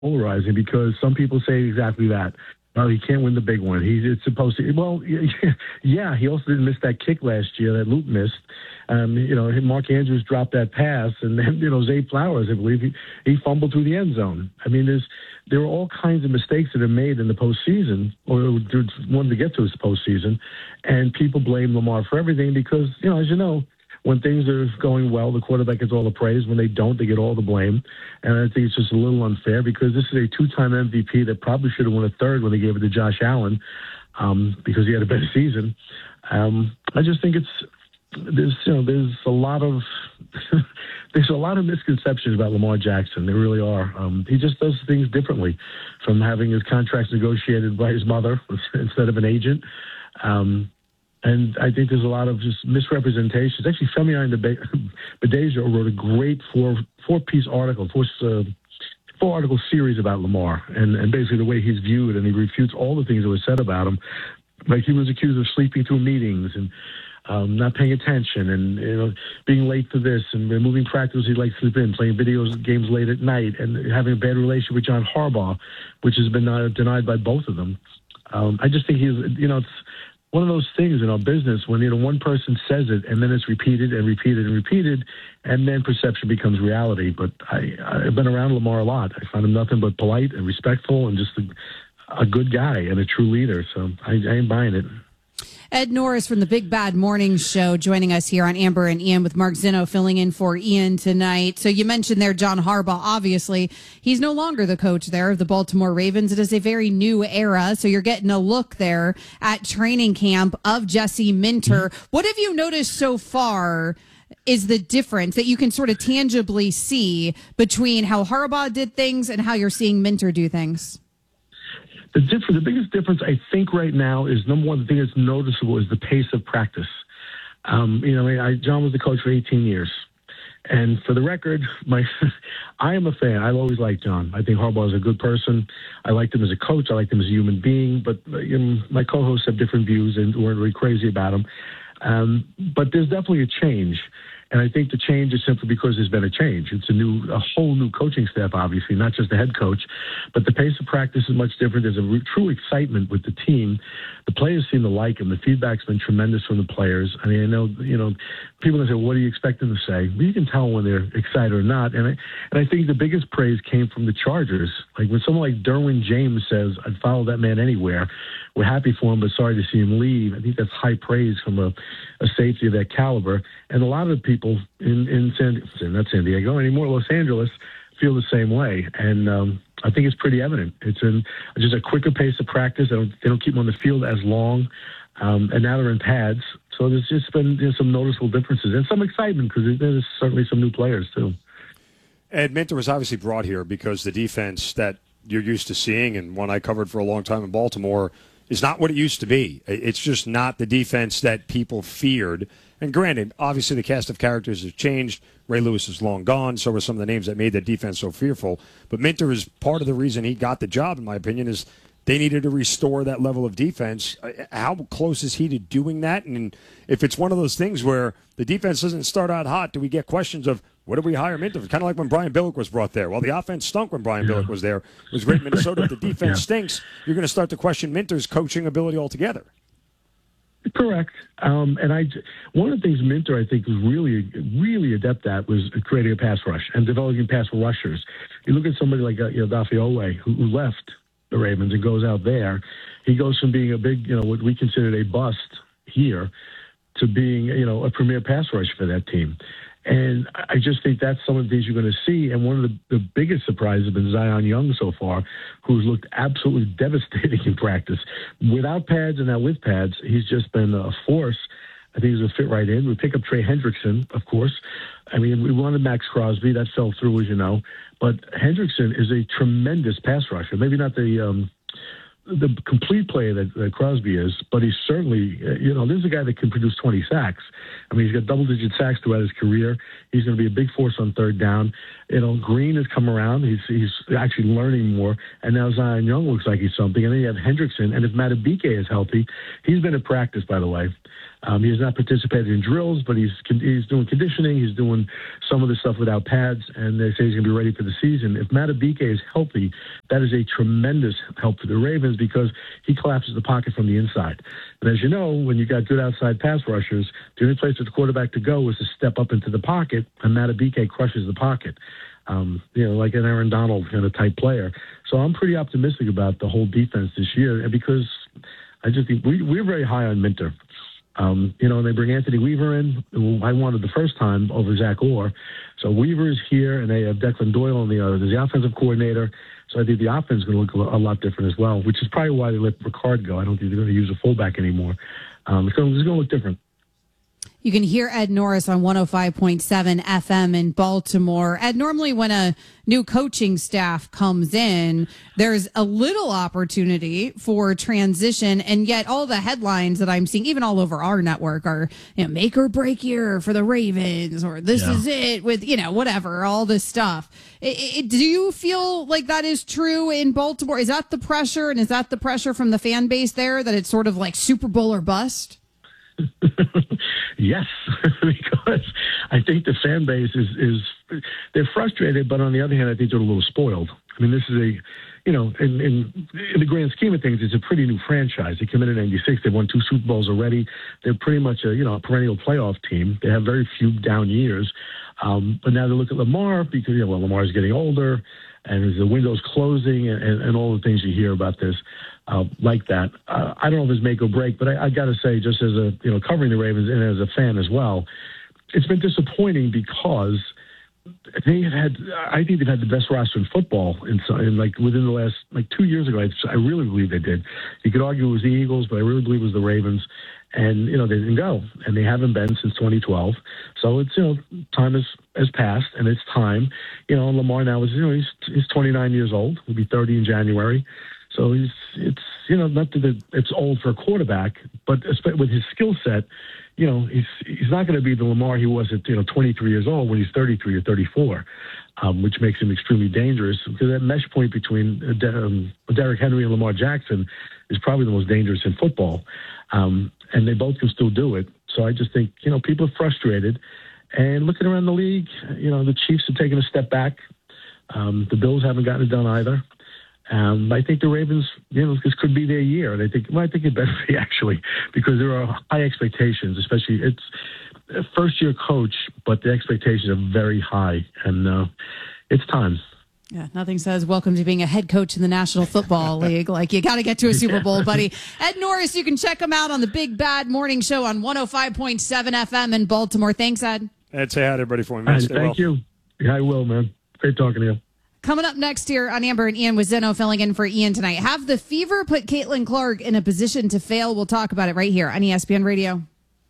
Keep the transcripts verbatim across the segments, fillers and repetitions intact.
polarizing because some people say exactly that. Well, he can't win the big one. He's it's supposed to. Well, yeah, he also didn't miss that kick last year that Luke missed. Um, you know, Mark Andrews dropped that pass, and then you know Zay Flowers, I believe, he, he fumbled through the end zone. I mean, there's there are all kinds of mistakes that are made in the postseason, or wanted to get to the postseason, and people blame Lamar for everything because you know, as you know. When things are going well, the quarterback gets all the praise. When they don't, they get all the blame. And I think it's just a little unfair because this is a two-time M V P that probably should have won a third when they gave it to Josh Allen um, because he had a better season. Um, I just think it's there's you know there's a lot of there's a lot of misconceptions about Lamar Jackson. There really are. Um, he just does things differently, from having his contracts negotiated by his mother instead of an agent. Um, And I think there's a lot of just misrepresentations. Actually, Femi Bedejo wrote a great four four piece article, four uh, four article series about Lamar, and, and basically the way he's viewed, and he refutes all the things that were said about him. Like he was accused of sleeping through meetings and um, not paying attention, and you know being late for this, and moving practice he'd like to sleep in, playing video games late at night, and having a bad relationship with John Harbaugh, which has been uh, denied by both of them. Um, I just think he's, you know, it's one of those things in our business when, you know, one person says it and then it's repeated and repeated and repeated, and then perception becomes reality. But I, I've been around Lamar a lot. I find him nothing but polite and respectful and just a, a good guy and a true leader. So I, I ain't buying it. Ed Norris from the Big Bad Morning Show joining us here on Amber and Ian, with Mark Zinno filling in for Ian tonight. So you mentioned there John Harbaugh. Obviously, he's no longer the coach there of the Baltimore Ravens. It is a very new era. So you're getting a look there at training camp of Jesse Minter. Mm-hmm. What have you noticed so far is the difference that you can sort of tangibly see between how Harbaugh did things and how you're seeing Minter do things? The difference, the biggest difference, I think, right now is, number one, the thing that's noticeable is the pace of practice. Um, you know, I, I, John was the coach for eighteen years. And for the record, my I am a fan. I always liked John. I think Harbaugh is a good person. I liked him as a coach. I liked him as a human being. But you know, my co-hosts have different views and weren't really crazy about him. Um, but there's definitely a change. And I think the change is simply because there's been a change. It's a new, a whole new coaching staff, obviously, not just the head coach, but the pace of practice is much different. There's a re- true excitement with the team. The players seem to like him. The feedback's been tremendous from the players. I mean, I know, you know, people say, what do you expect them to say? Well, you can tell when they're excited or not. And I, and I think the biggest praise came from the Chargers. Like when someone like Derwin James says, I'd follow that man anywhere. We're happy for him, but sorry to see him leave. I think that's high praise from a, a safety of that caliber. And a lot of people in, in San, not San Diego anymore, Los Angeles, feel the same way. And um, I think it's pretty evident. It's in just a quicker pace of practice. They don't, they don't keep them on the field as long. Um, and now they're in pads. So there's just been you know, some noticeable differences and some excitement because there's certainly some new players, too. Ed Minter was obviously brought here because the defense that you're used to seeing, and one I covered for a long time in Baltimore, is not what it used to be. It's just not the defense that people feared. And granted, obviously the cast of characters has changed. Ray Lewis is long gone. So were some of the names that made that defense so fearful. But Minter is part of the reason he got the job, in my opinion, is they needed to restore that level of defense. How close is he to doing that? And if it's one of those things where the defense doesn't start out hot, do we get questions of, what did we hire Minter? Kind of like when Brian Billick was brought there. Well, the offense stunk when Brian yeah. Billick was there. It was great in Minnesota. If the defense yeah. stinks, you're going to start to question Minter's coaching ability altogether. Correct. Um, and I, one of the things Minter, I think, was really, really adept at was creating a pass rush and developing pass rushers. You look at somebody like uh, you know, Dafiole, who, who left the Ravens and goes out there. He goes from being a big, you know, what we considered a bust here to being, you know, a premier pass rush for that team. And I just think that's some of the things you're going to see. And one of the, the biggest surprises has been Zion Young so far, who's looked absolutely devastating in practice. Without pads and now with pads, he's just been a force. I think he's going to fit right in. We pick up Trey Hendrickson, of course. I mean, we wanted Max Crosby. That fell through, as you know. But Hendrickson is a tremendous pass rusher. Maybe not the um, the complete player that, that Crosby is, but he's certainly, you know, this is a guy that can produce twenty sacks. I mean, he's got double-digit sacks throughout his career. He's going to be a big force on third down. You know, Green has come around. He's he's actually learning more. And now Zion Young looks like he's something. And then you have Hendrickson. And if Matabike is healthy, he's been at practice, by the way. Um, he has not participated in drills, but he's he's doing conditioning. He's doing some of the stuff without pads, and they say he's going to be ready for the season. If Madubuike is healthy, that is a tremendous help for the Ravens because he collapses the pocket from the inside. And as you know, when you got good outside pass rushers, the only place for the quarterback to go is to step up into the pocket, and Madubuike crushes the pocket. Um, you know, like an Aaron Donald kind of type player. So I'm pretty optimistic about the whole defense this year, and because I just think we, we're very high on Minter. Um, you know, and they bring Anthony Weaver in, who I wanted the first time over Zach Orr. So Weaver is here, and they have Declan Doyle on the other. There's the offensive coordinator. So I think the offense is going to look a lot different as well, which is probably why they let Ricard go. I don't think they're going to use a fullback anymore. Um, it's going to look different. You can hear Ed Norris on one oh five point seven F M in Baltimore. Ed, normally when a new coaching staff comes in, there's a little opportunity for transition, and yet all the headlines that I'm seeing, even all over our network, are, you know, make or break year for the Ravens, or this yeah. is it with, you know, whatever, all this stuff. It, it, do you feel like that is true in Baltimore? Is that the pressure, and is that the pressure from the fan base there, that it's sort of like Super Bowl or bust? Yes, because I think the fan base is, is they're frustrated, but on the other hand, I think they're a little spoiled. I mean, this is a, you know, in, in, in the grand scheme of things, it's a pretty new franchise. They came in in ninety-six. They've won two Super Bowls already. They're pretty much a, you know, a perennial playoff team. They have very few down years. Um, but now they look at Lamar because, you know, well, Lamar's getting older and the window's closing and, and, and all the things you hear about this. Uh, like that. Uh, I don't know if it's make or break, but I, I got to say, just as a, you know, covering the Ravens and as a fan as well, it's been disappointing because they have had, I think they've had the best roster in football in, in like within the last, like two years ago. I, I really believe they did. You could argue it was the Eagles, but I really believe it was the Ravens. And, you know, they didn't go, and they haven't been since twenty twelve. So it's, you know, time has, has passed, and it's time. You know, Lamar now is, you know, he's, he's twenty-nine years old. He'll be thirty in January. So he's, it's, you know, not that it's old for a quarterback, but with his skill set, you know, he's he's not going to be the Lamar he was at, you know, twenty-three years old when he's thirty-three or thirty-four, um, which makes him extremely dangerous because that mesh point between uh, um, Derrick Henry and Lamar Jackson is probably the most dangerous in football. Um, and they both can still do it. So I just think, you know, people are frustrated. And looking around the league, you know, the Chiefs have taken a step back. Um, the Bills haven't gotten it done either. Um, I think the Ravens, you know, this could be their year. And I think, well, I think it better be actually, because there are high expectations, especially it's a first-year coach, but the expectations are very high. And uh, it's time. Yeah, nothing says welcome to being a head coach in the National Football League. Like, you got to get to a Super Bowl, buddy. Ed Norris, you can check him out on the Big Bad Morning Show on one oh five point seven F M in Baltimore. Thanks, Ed. Ed, say hi to everybody for me, man. Right, Stay thank well. you. Yeah, I will, man. Great talking to you. Coming up next here on Amber and Ian with Zeno filling in for Ian tonight. Have the fever put Caitlin Clark in a position to fail? We'll talk about it right here on E S P N Radio.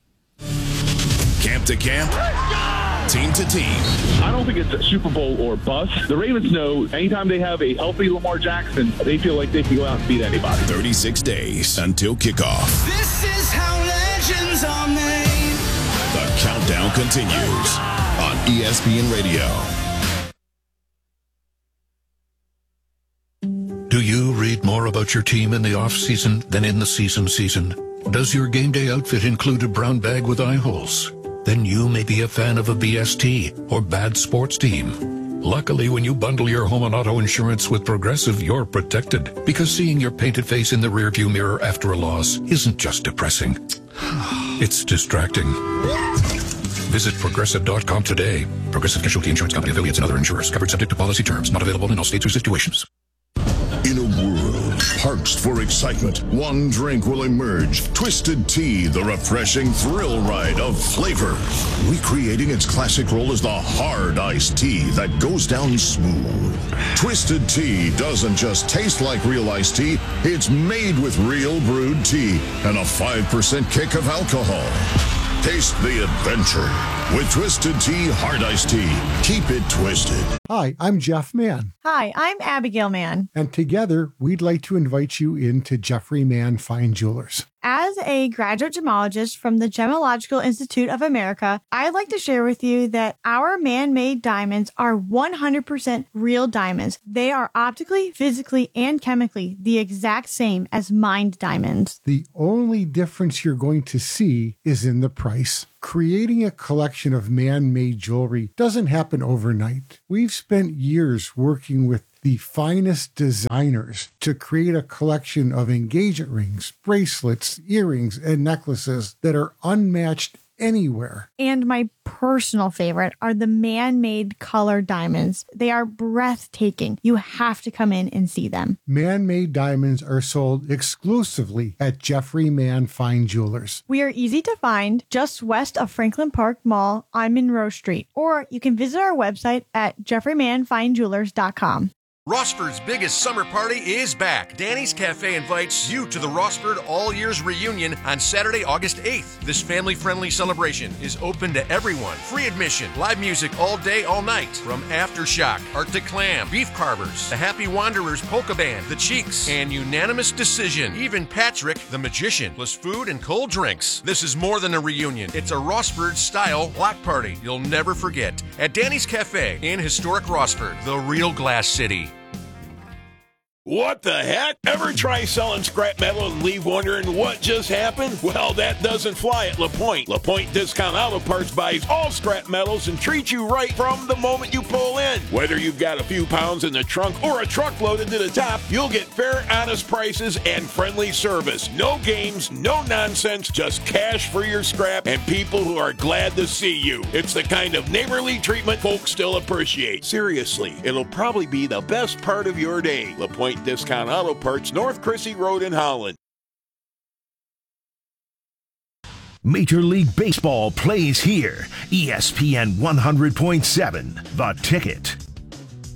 Camp to camp, team to team. I don't think it's a Super Bowl or bust. The Ravens know anytime they have a healthy Lamar Jackson, they feel like they can go out and beat anybody. thirty-six days until kickoff. This is how legends are made. The countdown continues on E S P N Radio. Do you read more about your team in the off-season than in the season season? Does your game day outfit include a brown bag with eye holes? Then you may be a fan of a B S T or bad sports team. Luckily, when you bundle your home and auto insurance with Progressive, you're protected, because seeing your painted face in the rearview mirror after a loss isn't just depressing. It's distracting. Visit Progressive dot com today. Progressive Casualty Insurance Company, affiliates, and other insurers. Covered subject to policy terms. Not available in all states or situations. In a world parched for excitement, one drink will emerge. Twisted Tea, the refreshing thrill ride of flavor. Recreating its classic role as the hard iced tea that goes down smooth. Twisted Tea doesn't just taste like real iced tea, it's made with real brewed tea and a five percent kick of alcohol. Taste the adventure with Twisted Tea Hard Iced Tea. Keep it twisted. Hi, I'm Jeff Mann. Hi, I'm Abigail Mann. And together, we'd like to invite you into Jeffrey Mann Fine Jewelers. As a graduate gemologist from the Gemological Institute of America, I'd like to share with you that our man-made diamonds are one hundred percent real diamonds. They are optically, physically, and chemically the exact same as mined diamonds. The only difference you're going to see is in the price. Creating a collection of man-made jewelry doesn't happen overnight. We've spent years working with the finest designers to create a collection of engagement rings, bracelets, earrings, and necklaces that are unmatched anywhere. And my personal favorite are the man-made color diamonds. They are breathtaking. You have to come in and see them. Man-made diamonds are sold exclusively at Jeffrey Mann Fine Jewelers. We are easy to find just west of Franklin Park Mall on Monroe Street, or you can visit our website at jeffrey mann fine jewelers dot com. Rossford's biggest summer party is back. Danny's Cafe invites you to the Rossford All Years Reunion on Saturday, August eighth. This family-friendly celebration is open to everyone. Free admission, live music all day, all night. From Aftershock, Arctic Clam, Beef Carvers, the Happy Wanderers Polka Band, The Cheeks, and Unanimous Decision. Even Patrick, the Magician, plus food and cold drinks. This is more than a reunion. It's a Rossford-style block party you'll never forget. At Danny's Cafe in historic Rossford, the real Glass City. What the heck? Ever try selling scrap metal and leave wondering what just happened? Well, that doesn't fly at LaPointe. LaPointe Discount Auto Parts buys all scrap metals and treats you right from the moment you pull in. Whether you've got a few pounds in the trunk or a truck loaded to the top, you'll get fair, honest prices and friendly service. No games, no nonsense, just cash for your scrap and people who are glad to see you. It's the kind of neighborly treatment folks still appreciate. Seriously, it'll probably be the best part of your day. LaPointe Discount Auto Parts, North Crissy Road in Holland. Major League Baseball plays here. E S P N one hundred point seven, The Ticket.